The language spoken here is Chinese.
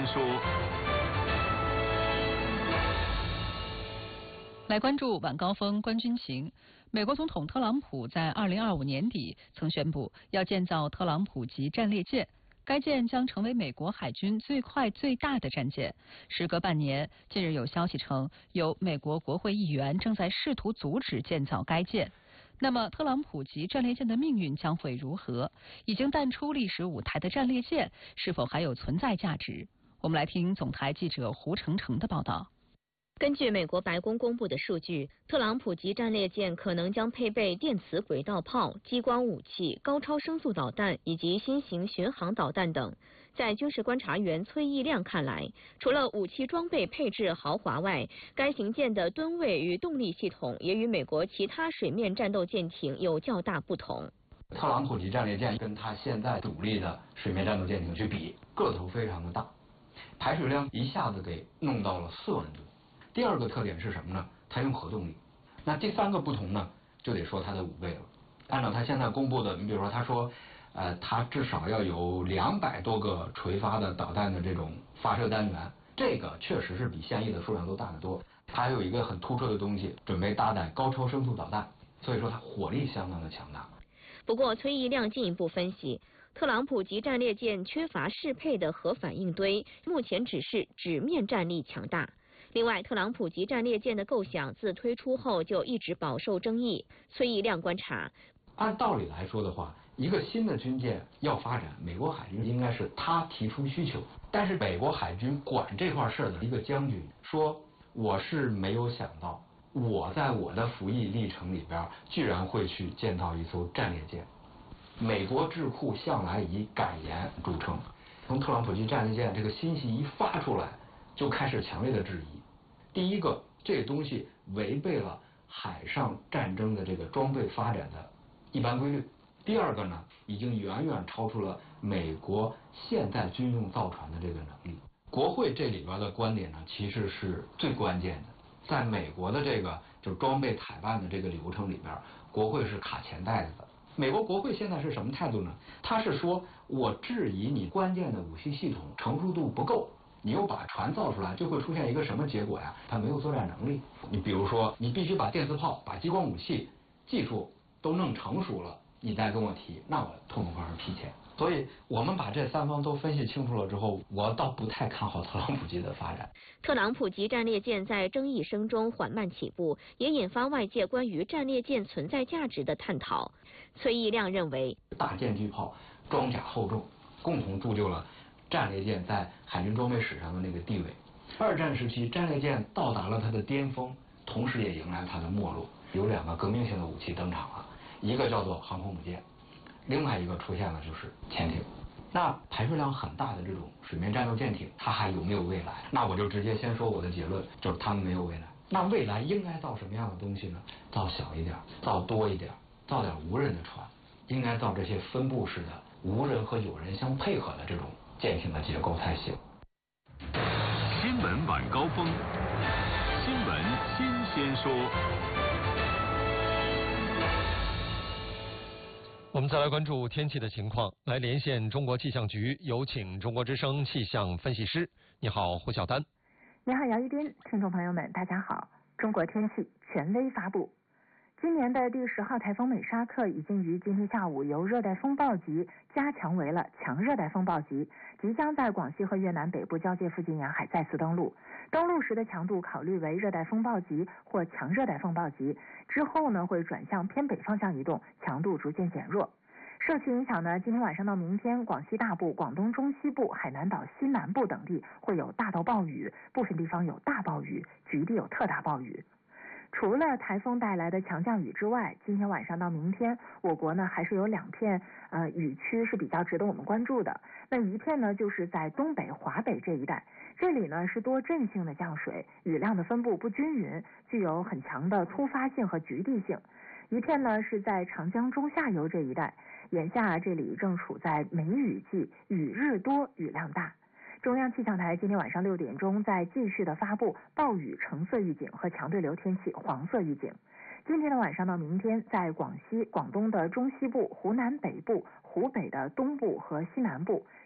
说。 来关注晚高峰观军情。美国总统特朗普在2025年底曾宣布要建造特朗普级战列舰，该舰将成为美国海军最快最大的战舰。时隔半年，近日有消息称，有美国国会议员正在试图阻止建造该舰。那么，特朗普级战列舰的命运将会如何？已经淡出历史舞台的战列舰是否还有存在价值？我们来听总台记者胡成成的报道。 根据美国白宫公布的数据，特朗普级战列舰可能将配备电磁轨道炮、激光武器、高超声速导弹以及新型巡航导弹等。在军事观察员崔义亮看来，除了武器装备配置豪华外，该型舰的吨位与动力系统也与美国其他水面战斗舰艇有较大不同。 特朗普级战列舰跟它现在主力的水面战斗舰艇去比，个头非常的大，排水量一下子给弄到了4万吨。第二个特点是什么呢？它用核动力。那第三个不同呢，就得说它的武备了。按照它现在公布的，你比如说他说，它至少要有200多个垂发的导弹的这种发射单元，这个确实是比现役的数量都大得多。它还有一个很突出的东西，准备搭载高超声速导弹，所以说它火力相当的强大。 不过，崔义亮进一步分析，特朗普级战列舰缺乏适配的核反应堆，目前只是纸面战力强大。另外，特朗普级战列舰的构想自推出后就一直饱受争议。崔义亮观察， 按道理来说的话，一个新的军舰要发展，美国海军应该是他提出需求，但是美国海军管这块事的一个将军说，我是没有想到，我在我的服役历程里边居然会去建造一艘战列舰。美国智库向来以敢言著称，从特朗普级战列舰这个信息一发出来，就开始强烈的质疑。第一个，这个东西违背了海上战争的这个装备发展的一般规律。第二个呢，已经远远超出了美国现代军用造船的这个能力。国会这里边的观点呢，其实是最关键的。在美国的这个就装备采办的这个流程里边，国会是卡钱袋子的。美国国会现在是什么态度呢？他是说，我质疑你关键的武器系统成熟度不够。你又把船造出来，就会出现一个什么结果呀？它没有作战能力。你比如说，你必须把电磁炮、把激光武器技术都弄成熟了，你再跟我提，那我痛快是批钱。所以我们把这3方都分析清楚了之后，我倒不太看好特朗普级的发展。 特朗普级战列舰在争议声中缓慢起步，也引发外界关于战列舰存在价值的探讨。崔义亮认为， 大舰巨炮、装甲厚重，共同铸就了战列舰在海军装备史上的那个地位。2战时期，战列舰到达了它的巅峰，同时也迎来它的没落。有2个革命性的武器登场了，一个叫做航空母舰，另外一个出现了就是潜艇。那排水量很大的这种水面战斗舰艇，它还有没有未来？那我就直接先说我的结论，就是它们没有未来。那未来应该造什么样的东西呢？造小一点，造多一点，造点无人的船，应该造这些分布式的无人和有人相配合的这种舰艇的结构才行。 新闻晚高峰，新闻新鲜说。 我们再来关注天气的情况，来连线中国气象局，有请中国之声气象分析师。你好，胡晓丹。 你好，姚一斌。听众朋友们，大家好。中国天气权威发布。今年的第10号台风美沙克已经于今天下午由热带风暴级加强为了强热带风暴级，即将在广西和越南北部交界附近沿海再次登陆。登陆时的强度考虑为热带风暴级或强热带风暴级，之后呢会转向偏北方向移动，强度逐渐减弱。受其影响呢，今天晚上到明天，广西大部、广东中西部、海南岛西南部等地会有大到暴雨，部分地方有大暴雨，局地有特大暴雨。除了台风带来的强降雨之外，今天晚上到明天，我国呢还是有2片雨区是比较值得我们关注的。那一片呢就是在东北、华北这一带，这里呢是多阵性的降水，雨量的分布不均匀，具有很强的突发性和局地性。一片呢是在长江中下游这一带，眼下这里正处在梅雨季，雨日多，雨量大。中央气象台今天晚上6点钟在继续的发布暴雨橙色预警和强对流天气黄色预警。今天的晚上到明天，在广西、广东的中西部、湖南北部、湖北的东部和西南部、